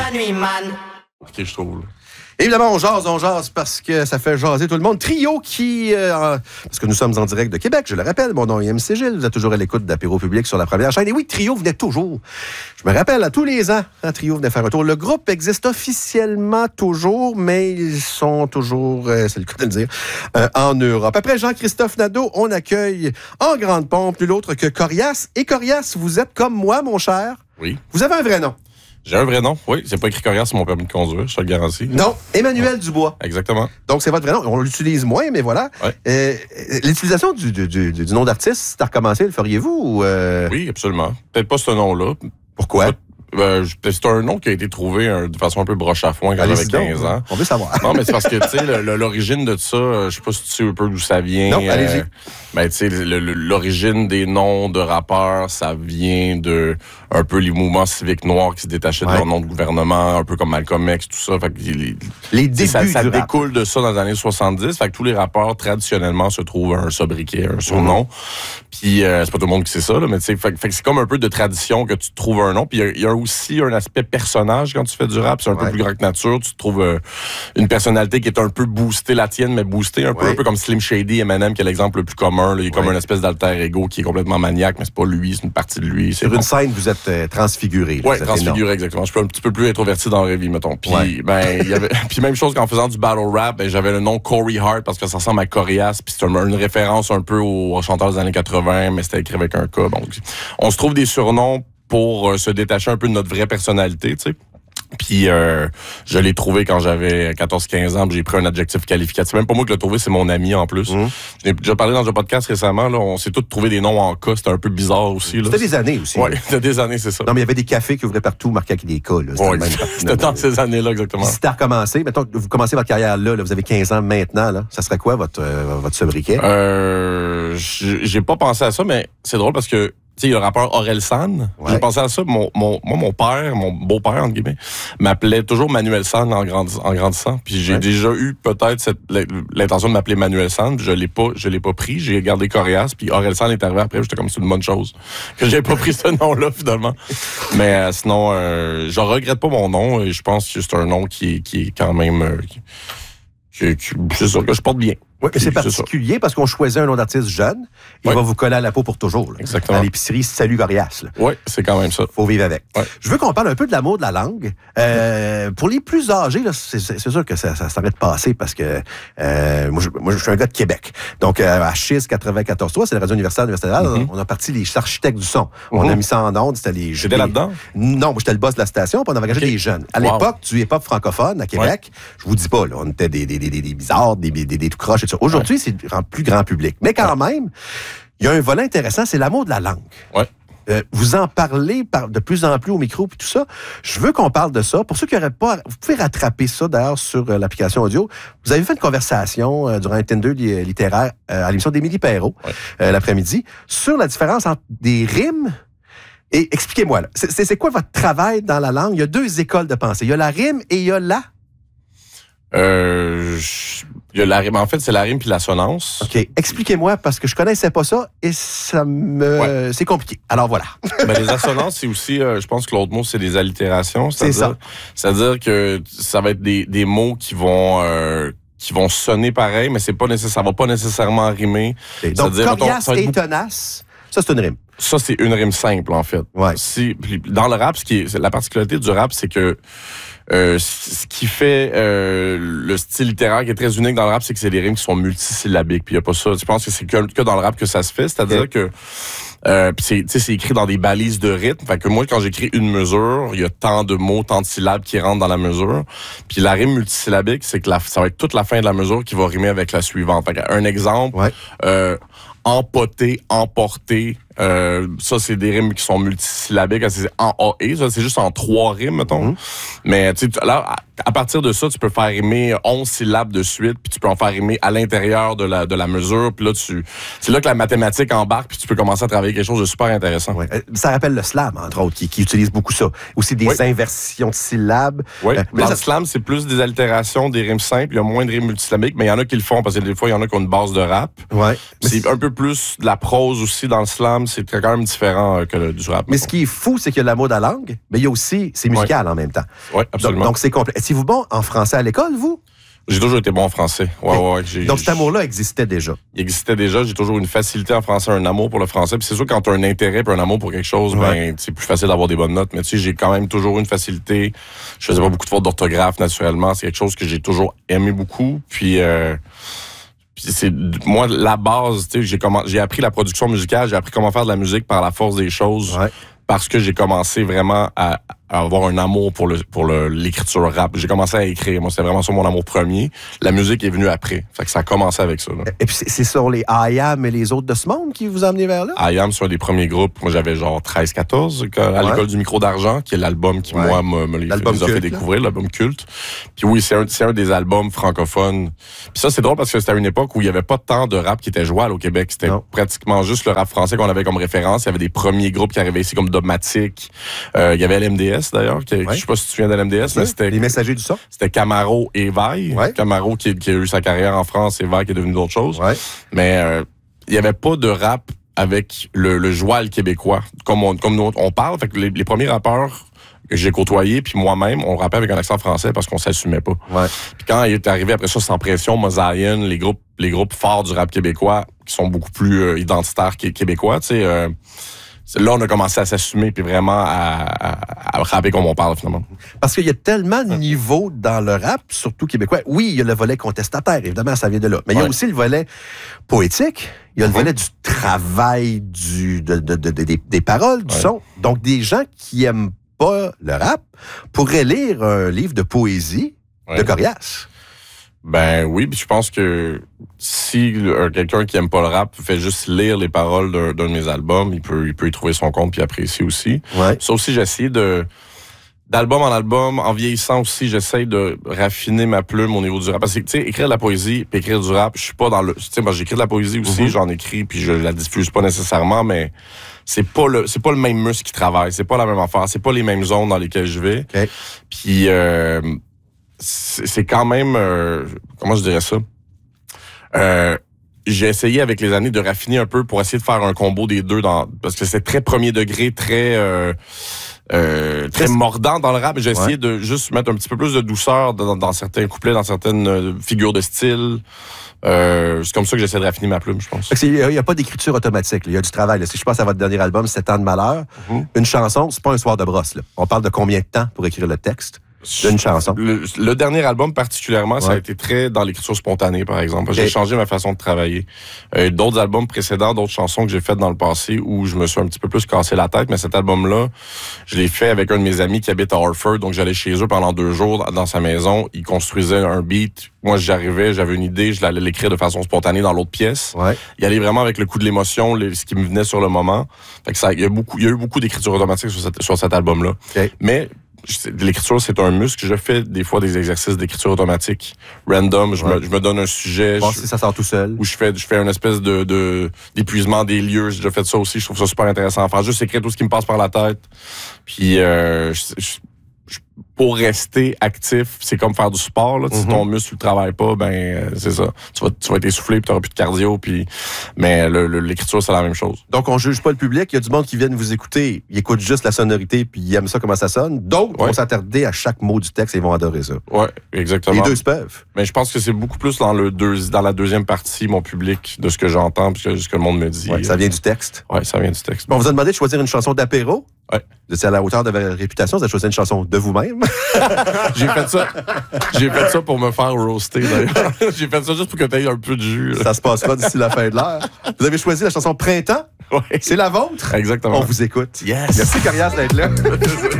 la nuit, man. OK, je trouve. Évidemment, on jase parce que ça fait jaser tout le monde. Trio qui... parce que nous sommes en direct de Québec, je le rappelle. Mon nom est MC Gilles. Vous êtes toujours à l'écoute d'Apéro Public sur la première chaîne. Et oui, Trio venait toujours. Je me rappelle, à tous les ans, Trio venait faire un tour. Le groupe existe officiellement toujours, mais ils sont toujours, c'est le cas de le dire, en Europe. Après Jean-Christophe Nadeau, on accueille en grande pompe nul autre que Corias. Et Corias, vous êtes comme moi, mon cher. Oui. Vous avez un vrai nom. J'ai un vrai nom, oui. C'est pas écrit Corias sur mon permis de conduire, je te le garantis. Non, Emmanuel Dubois. Exactement. Donc, c'est votre vrai nom. On l'utilise moins, mais voilà. Ouais. L'utilisation du nom d'artiste, c'est à recommencer, le feriez-vous? Oui, absolument. Peut-être pas ce nom-là. Pourquoi? C'est un nom qui a été trouvé de façon un peu broche à foin quand j'avais 15 ans. On veut savoir. Non, mais c'est parce que, tu sais, l'origine de ça, je sais pas si tu sais un peu d'où ça vient. Non, allez-y. Ben, tu sais, l'origine des noms de rappeurs, ça vient de un peu les mouvements civiques noirs qui se détachaient de leur nom de gouvernement, un peu comme Malcolm X, tout ça. Fait que les débuts ça du découle de ça dans les années 70. Fait que tous les rappeurs, traditionnellement, se trouvent un sobriquet, un surnom. Puis, c'est pas tout le monde qui sait ça, là, mais tu sais, fait que c'est comme un peu de tradition que tu trouves un nom. Puis, il y a aussi un aspect personnage quand tu fais du rap. C'est un peu plus grand que nature. Tu trouves une personnalité qui est un peu boostée, la tienne, mais boostée un peu comme Slim Shady, Eminem, qui est l'exemple le plus commun. Là. Il est comme une espèce d'alter ego qui est complètement maniaque, mais c'est pas lui, c'est une partie de lui. Sur une scène, vous êtes transfiguré. Oui, transfiguré, exactement. Je suis un petit peu plus introverti dans la vraie vie, mettons. Puis, il y avait, puis même chose qu'en faisant du battle rap, j'avais le nom Corey Hart parce que ça ressemble à Corias, puis c'est une référence un peu aux chanteurs des années 80, mais c'était écrit avec un K. Donc, on se trouve des surnoms pour se détacher un peu de notre vraie personnalité, tu sais. Puis je l'ai trouvé quand j'avais 14-15 ans, puis j'ai pris un adjectif qualificatif. Même pas moi qui l'ai trouvé, c'est mon ami en plus. J'ai déjà parlé dans un podcast récemment, là, on s'est tous trouvé des noms en cas, c'était un peu bizarre aussi. C'était des années aussi. Oui, c'était des années, c'est ça. Non, mais il y avait des cafés qui ouvraient partout, marqués avec des cas. C'était dans ces années-là, exactement. Si c'était à recommencer, mettons que vous commencez votre carrière là, vous avez 15 ans maintenant, là, ça serait quoi votre sobriquet? J'ai pas pensé à ça, mais c'est drôle parce que tu sais, il y a le rappeur Orelsan. J'ai pensé à ça. Mon père, mon beau-père, entre guillemets, m'appelait toujours Manuel San en grandissant. Puis j'ai déjà eu peut-être l'intention de m'appeler Manuel San. Je l'ai pas pris. J'ai gardé Corias. Puis Orelsan est arrivé après. J'étais comme c'est une bonne chose que j'ai pas pris ce nom-là finalement. Mais sinon, je regrette pas mon nom. Et je pense que c'est un nom qui est quand même c'est sûr que je porte bien. Oui, mais c'est particulier parce qu'on choisit un nom d'artiste jeune, il va vous coller à la peau pour toujours. Là. Exactement. À l'épicerie, salut Gorias. Oui, c'est quand même ça. Faut vivre avec. Ouais. Je veux qu'on parle un peu de l'amour de la langue. Pour les plus âgés, là, c'est sûr que ça s'arrête de passer parce que moi, je suis un gars de Québec. Donc, à CHIS 94.3, c'est la radio universitaire on a parti les architectes du son. On a mis ça en ondes, c'était les jeunes. J'étais là-dedans? Non, moi, j'étais le boss de la station, puis on avait engagé des jeunes. À l'époque, du hip-hop francophone à Québec, je vous dis pas, là, on était des bizarres, des tout croches et tout ça. Aujourd'hui, c'est plus grand public. Mais quand même, il y a un volet intéressant, c'est l'amour de la langue. Ouais. Vous en parlez de plus en plus au micro puis tout ça. Je veux qu'on parle de ça. Pour ceux qui n'auraient pas... Vous pouvez rattraper ça, d'ailleurs, sur l'application audio. Vous avez fait une conversation durant un Tinder littéraire à l'émission d'Émilie Perrault l'après-midi sur la différence entre des rimes et... Expliquez-moi, là. C'est quoi votre travail dans la langue? Il y a deux écoles de pensée. Il y a la rime et il y a la... Il y a la rime. En fait, c'est la rime puis l'assonance. OK. Expliquez-moi, parce que je connaissais pas ça et ça me... C'est compliqué. Alors, voilà. Les assonances, c'est aussi, je pense que l'autre mot, c'est des allitérations. C'est ça. C'est-à-dire que ça va être des mots qui vont sonner pareil, mais ça va pas nécessairement rimer. Okay. Donc, coriace et tenace, ça, c'est une rime. Ça, c'est une rime simple, en fait. Ouais. Dans le rap, la particularité du rap, c'est que ce qui fait le style littéraire qui est très unique dans le rap, c'est que c'est des rimes qui sont multisyllabiques. Puis il y a pas ça. Je pense que c'est que dans le rap que ça se fait. C'est-à-dire que c'est écrit dans des balises de rythme. Fait que moi, quand j'écris une mesure, il y a tant de mots, tant de syllabes qui rentrent dans la mesure. Puis la rime multisyllabique, c'est que ça va être toute la fin de la mesure qui va rimer avec la suivante. Fait que, un exemple, empoter, emporter. Ça, c'est des rimes qui sont multisyllabiques. C'est en A et ça, c'est juste en 3 rimes, mettons. Mais tu sais, là, à partir de ça, tu peux faire rimer 11 syllabes de suite, puis tu peux en faire rimer à l'intérieur de la mesure, puis là, c'est là que la mathématique embarque, puis tu peux commencer à travailler quelque chose de super intéressant. Ouais. Ça rappelle le slam, entre autres, qui utilise beaucoup ça. Aussi des inversions de syllabes. Oui, dans le slam, c'est plus des altérations, des rimes simples, il y a moins de rimes multisyllabiques, mais il y en a qui le font, parce que des fois, il y en a qui ont une base de rap. Ouais. C'est un peu plus de la prose aussi dans le slam, c'est quand même différent que du rap. Mais ce qui est fou, c'est qu'il y a le mot de la langue, mais il y a aussi, c'est musical en même temps. Oui, absolument. Donc c'est complet. Étiez-vous bon en français à l'école, vous? J'ai toujours été bon en français. Ouais. Donc cet amour-là existait déjà. Il existait déjà. J'ai toujours une facilité en français, un amour pour le français. Puis c'est sûr, quand tu as un intérêt et un amour pour quelque chose, ben c'est plus facile d'avoir des bonnes notes. Mais tu sais, j'ai quand même toujours une facilité. Je faisais pas beaucoup de fautes d'orthographe, naturellement. C'est quelque chose que j'ai toujours aimé beaucoup. Puis c'est moi la base. Tu sais, j'ai appris la production musicale. J'ai appris comment faire de la musique par la force des choses. Ouais. Parce que j'ai commencé vraiment à avoir un amour pour l'écriture rap. J'ai commencé à écrire. Moi, c'était vraiment ça mon amour premier. La musique est venue après. Fait que ça a commencé avec ça. Là. Et puis, c'est sur les I Am et les autres de ce monde qui vous a amené vers là? I Am, c'est un des premiers groupes. Moi, j'avais genre 13-14 à l'école du micro d'argent, qui est l'album qui, moi, me les a fait découvrir, l'album culte. Puis oui, c'est un des albums francophones. Puis ça, c'est drôle parce que c'était à une époque où il n'y avait pas tant de rap qui était jouable au Québec. C'était pratiquement juste le rap français qu'on avait comme référence. Il y avait des premiers groupes qui arrivaient ici comme Dogmatic. Il y avait LMDS, d'ailleurs. Je sais pas si tu te souviens de LMDS, mais c'était... Les Messagers du son. C'était Camaro et Vaille. Ouais. Camaro qui a eu sa carrière en France et Vaille qui est devenu d'autres choses. Ouais. Mais il y avait pas de rap avec le joual québécois, comme nous on parle. Fait que les premiers rappeurs que j'ai côtoyés, puis moi-même, on rappait avec un accent français parce qu'on s'assumait pas. Ouais. Puis quand il est arrivé après ça, Sans Pression, Mosaïen, les groupes forts du rap québécois, qui sont beaucoup plus identitaires québécois, tu sais... là, on a commencé à s'assumer puis vraiment à rapper comme on parle, finalement. Parce qu'il y a tellement de niveaux dans le rap, surtout québécois. Oui, il y a le volet contestataire, évidemment, ça vient de là. Mais il y a aussi le volet poétique, il y a le volet du travail, des paroles, du son. Donc, des gens qui aiment pas le rap pourraient lire un livre de poésie de Corias. Ben oui, puis je pense que si quelqu'un qui aime pas le rap fait juste lire les paroles d'un de mes albums, il peut y trouver son compte puis apprécier aussi. Ouais. Ça aussi, j'ai essayé d'album en album, en vieillissant aussi, j'essaye de raffiner ma plume au niveau du rap. Parce que, tu sais, écrire de la poésie puis écrire du rap, je suis pas dans le... Tu sais, moi, j'écris de la poésie aussi, j'en écris puis je la diffuse pas nécessairement, mais c'est pas le même muscle qui travaille, c'est pas la même affaire, c'est pas les mêmes zones dans lesquelles je vais. Okay. Puis... c'est quand même... comment je dirais ça? J'ai essayé avec les années de raffiner un peu pour essayer de faire un combo des deux parce que c'est très premier degré, très mordant dans le rap. J'ai essayé de juste mettre un petit peu plus de douceur dans certains couplets, dans certaines figures de style. C'est comme ça que j'essaie de raffiner ma plume, je pense. Il n'y a pas d'écriture automatique. Il y a du travail. Là. Si je pense à votre dernier album, 7 ans de malheur, une chanson, c'est pas un soir de brosse. Là. On parle de combien de temps pour écrire le texte d'une chanson? Le dernier album particulièrement, ça a été très dans l'écriture spontanée, par exemple. J'ai changé ma façon de travailler. D'autres albums précédents, d'autres chansons que j'ai faites dans le passé où je me suis un petit peu plus cassé la tête, mais cet album-là, je l'ai fait avec un de mes amis qui habite à Hartford, donc j'allais chez eux pendant 2 jours dans sa maison. Il construisait un beat. Moi, j'arrivais, j'avais une idée, je l'allais l'écrire de façon spontanée dans l'autre pièce. Ouais. Il allait vraiment avec le coup de l'émotion, ce qui me venait sur le moment. Fait que il y a eu beaucoup d'écriture automatique sur cet album-là. Okay. Mais l'écriture, c'est un muscle. Je fais des fois des exercices d'écriture automatique. Random, je me donne un sujet. Bon, si ça sort tout seul. Où je fais une espèce d'épuisement des lieux. J'ai déjà fait ça aussi. Je trouve ça super intéressant. Enfin, juste écrire tout ce qui me passe par la tête. Puis, pour rester actif, c'est comme faire du sport. Là. Si ton muscle ne travaille pas, ben c'est ça. Tu vas être essoufflé, puis tu n'auras plus de cardio. Mais l'écriture, c'est la même chose. Donc, on juge pas le public. Il y a du monde qui vient vous écouter. Ils écoutent juste la sonorité, puis ils aiment ça, comment ça sonne. D'autres vont s'attarder à chaque mot du texte et ils vont adorer ça. Oui, exactement. Les deux se peuvent. Mais je pense que c'est beaucoup plus dans la deuxième partie, mon public, de ce que j'entends, puis ce que le monde me dit. Ouais, ça vient du texte. Oui, ça vient du texte. Bon, on vous a demandé de choisir une chanson d'apéro. Oui. Vous étiez à la hauteur de votre réputation, vous avez choisi une chanson de vous-même. J'ai fait ça pour me faire roaster, d'ailleurs. J'ai fait ça juste pour que tu aies un peu de jus. Là. Ça se passera d'ici la fin de l'heure. Vous avez choisi la chanson Printemps. Oui. C'est la vôtre. Exactement. On vous écoute. Yes. Merci, Corias, d'être là.